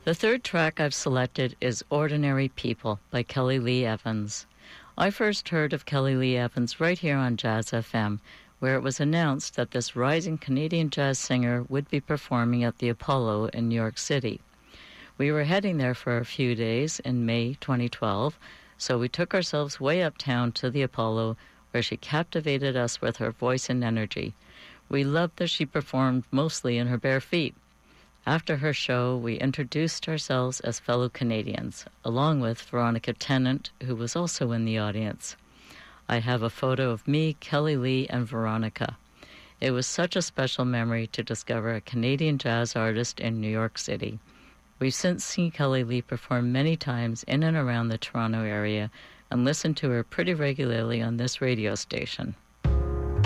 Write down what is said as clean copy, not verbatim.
The third track I've selected is Ordinary People by Kelly Lee Evans. I first heard of Kelly Lee Evans right here on Jazz FM, where it was announced that this rising Canadian jazz singer would be performing at the Apollo in New York City. We were heading there for a few days in May 2012, so we took ourselves way uptown to the Apollo, where she captivated us with her voice and energy. We loved that she performed mostly in her bare feet. After her show, we introduced ourselves as fellow Canadians, along with Veronica Tennant, who was also in the audience. I have a photo of me, Kelly Lee, and Veronica. It was such a special memory to discover a Canadian jazz artist in New York City. We've since seen Kelly Lee perform many times in and around the Toronto area and listened to her pretty regularly on this radio station.